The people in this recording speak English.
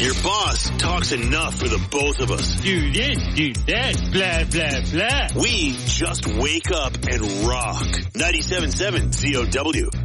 Your boss talks enough for the both of us. Do this, do that, blah, blah, blah. We just wake up and rock. 97.7 ZOW.